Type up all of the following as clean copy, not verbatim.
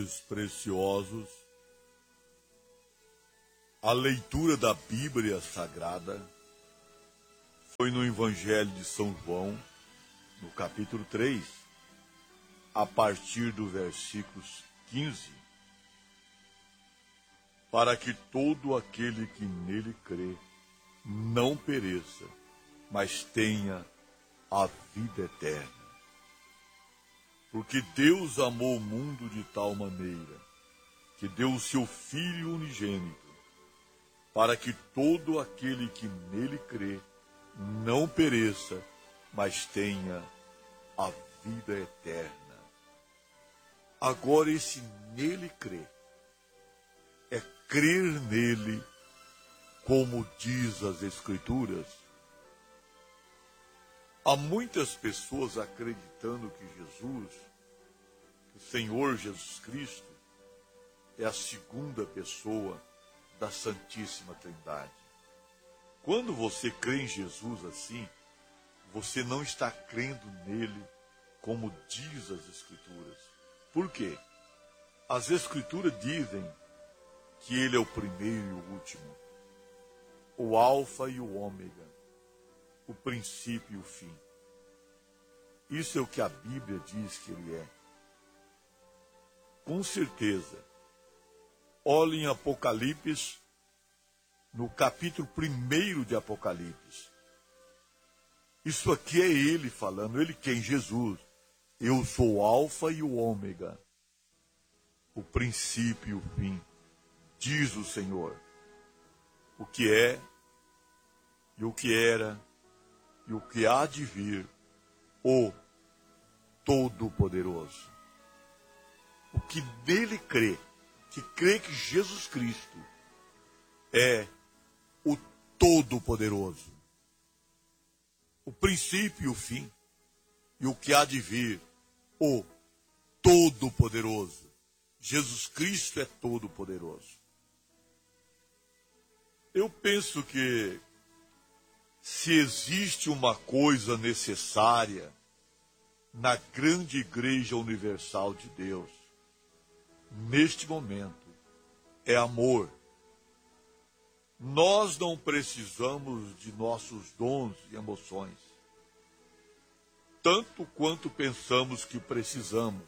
irmãos preciosos, a leitura da Bíblia Sagrada foi no Evangelho de São João, no capítulo 3, a partir do versículo 15, para que todo aquele que nele crê não pereça, mas tenha a vida eterna. Porque Deus amou o mundo de tal maneira que deu o seu Filho unigênito, para que todo aquele que nele crê não pereça, mas tenha a vida eterna. Agora, esse nele crer é crer nele, como diz as Escrituras. Há muitas pessoas acreditando que Jesus, que o Senhor Jesus Cristo, é a segunda pessoa da Santíssima Trindade. Quando você crê em Jesus assim, você não está crendo nele como diz as Escrituras. Por quê? As Escrituras dizem que ele é o primeiro e o último, o Alfa e o Ômega, o princípio e o fim. Isso é o que a Bíblia diz que ele é. Com certeza. Olhe em Apocalipse, no capítulo 1 de Apocalipse. Isso aqui é ele falando, ele quem? Jesus. Eu sou o Alfa e o Ômega, o princípio e o fim, diz o Senhor. O que é, e o que era, e o que há de vir, o Todo-Poderoso. O que nele crê, que crê que Jesus Cristo é o Todo-Poderoso, o princípio e o fim, e o que há de vir, o Todo-Poderoso. Jesus Cristo é Todo-Poderoso. Eu penso que se existe uma coisa necessária na grande Igreja Universal de Deus, neste momento, é amor. Nós não precisamos de nossos dons e emoções, tanto quanto pensamos que precisamos,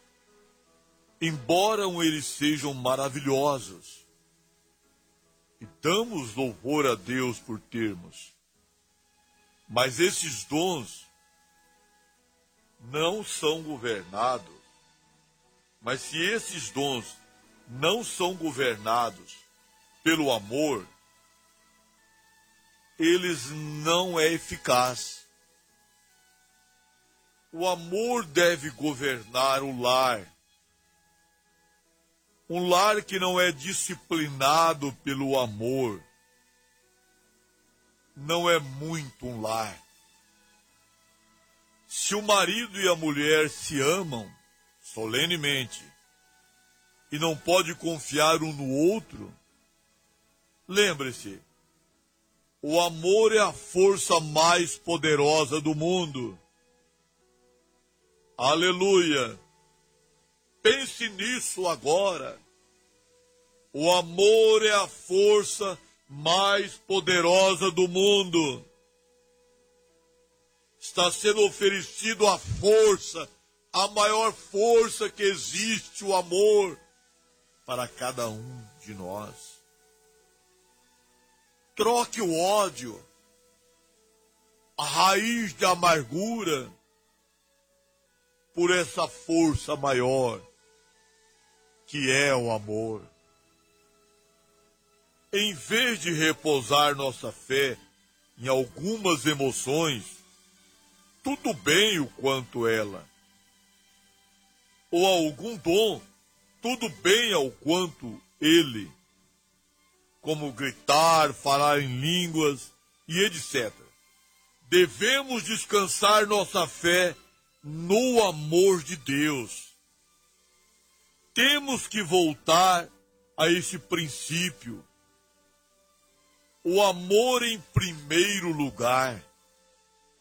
embora eles sejam maravilhosos, e damos louvor a Deus por termos. Mas esses dons não são governados. Mas se esses dons não são governados pelo amor, eles não é eficaz. O amor deve governar o lar. Um lar que não é disciplinado pelo amor não é muito um lar. Se o marido e a mulher se amam solenemente e não pode confiar um no outro, lembre-se, o amor é a força mais poderosa do mundo. Aleluia! Pense nisso agora. O amor é a força mais poderosa do mundo. Está sendo oferecido a força, a maior força que existe, o amor, para cada um de nós. Troque o ódio, a raiz da amargura, por essa força maior, que é o amor. Em vez de repousar nossa fé em algumas emoções, tudo bem o quanto ela, ou algum dom, tudo bem ao quanto ele, como gritar, falar em línguas e etc. Devemos descansar nossa fé no amor de Deus. Temos que voltar a esse princípio. O amor em primeiro lugar.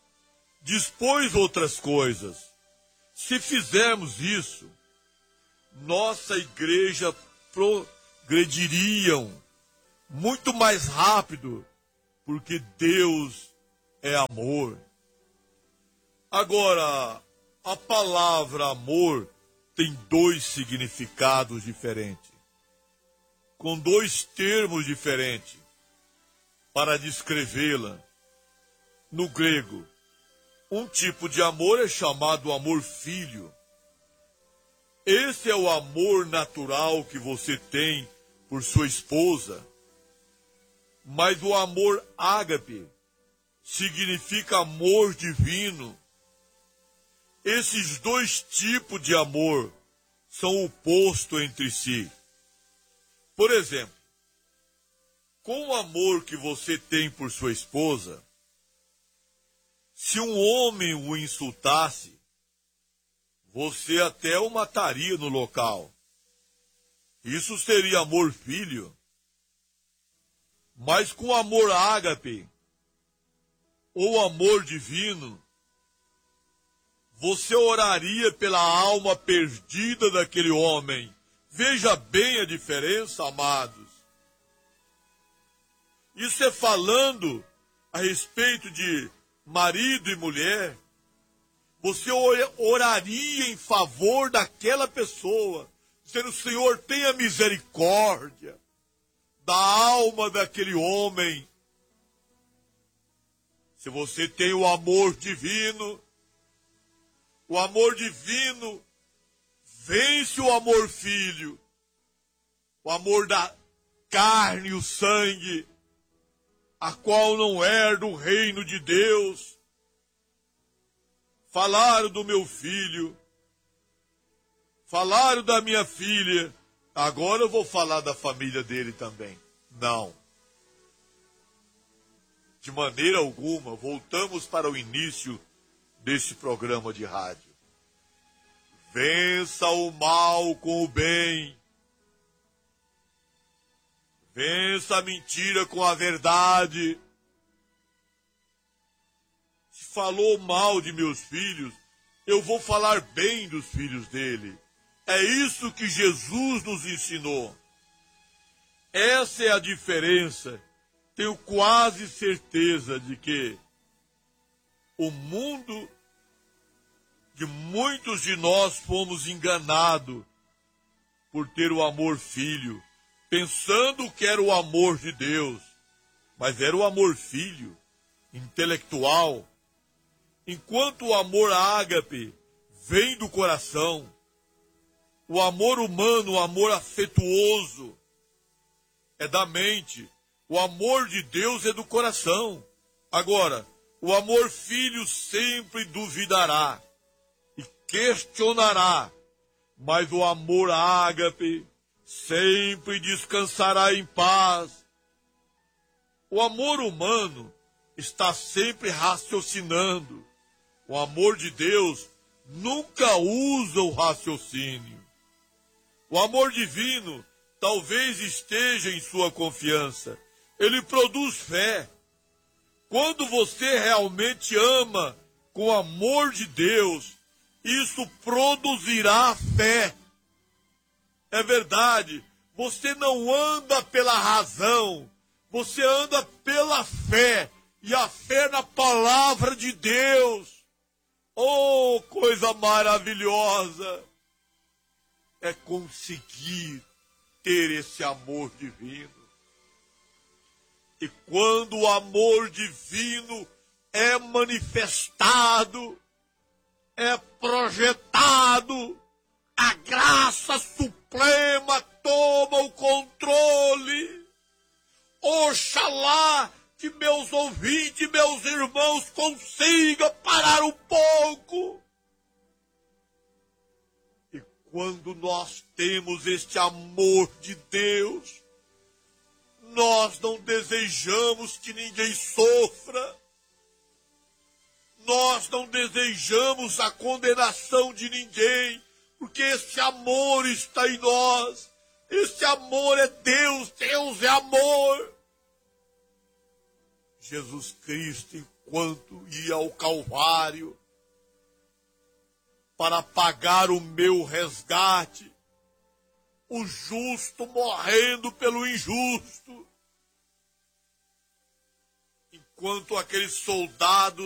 Depois outras coisas. Se fizermos isso, nossa igreja progrediriam muito mais rápido, porque Deus é amor. Agora, a palavra amor tem dois significados diferentes, com dois termos diferentes para descrevê-la. No grego, um tipo de amor é chamado amor filho. Esse é o amor natural que você tem por sua esposa. Mas o amor ágape significa amor divino. Esses dois tipos de amor são opostos entre si. Por exemplo, com o amor que você tem por sua esposa, se um homem o insultasse, você até o mataria no local. Isso seria amor filho. Mas com amor ágape, ou amor divino, você oraria pela alma perdida daquele homem. Veja bem a diferença, amados. Isso é falando a respeito de marido e mulher. Você oraria em favor daquela pessoa, dizendo: Senhor, tenha misericórdia da alma daquele homem. Se você tem o amor divino vence o amor filho, o amor da carne e o sangue, a qual não herda o reino de Deus. Falaram do meu filho, falaram da minha filha, agora eu vou falar da família dele também. Não. De maneira alguma, voltamos para o início desse programa de rádio. Vença o mal com o bem. Vença a mentira com a verdade. Se falou mal de meus filhos, eu vou falar bem dos filhos dele. É isso que Jesus nos ensinou. Essa é a diferença. Tenho quase certeza de que o mundo de muitos de nós fomos enganados por ter o amor filho, pensando que era o amor de Deus, mas era o amor filho, intelectual. Enquanto o amor ágape vem do coração, o amor humano, o amor afetuoso, é da mente. O amor de Deus é do coração. Agora, o amor filho sempre duvidará e questionará, mas o amor ágape sempre descansará em paz. O amor humano está sempre raciocinando. O amor de Deus nunca usa o raciocínio. O amor divino talvez esteja em sua confiança. Ele produz fé. Quando você realmente ama com o amor de Deus, isso produzirá fé. É verdade, você não anda pela razão, você anda pela fé, e a fé na palavra de Deus. Oh, coisa maravilhosa é conseguir ter esse amor divino. E quando o amor divino é manifestado, é projetado, a graça suprema toma o controle. Oxalá que meus ouvintes, meus irmãos, consigam parar um pouco. E quando nós temos este amor de Deus, nós não desejamos que ninguém sofra. Nós não desejamos a condenação de ninguém, porque esse amor está em nós. Esse amor é Deus, Deus é amor. Jesus Cristo, enquanto ia ao Calvário para pagar o meu resgate, o justo morrendo pelo injusto. Enquanto aqueles soldados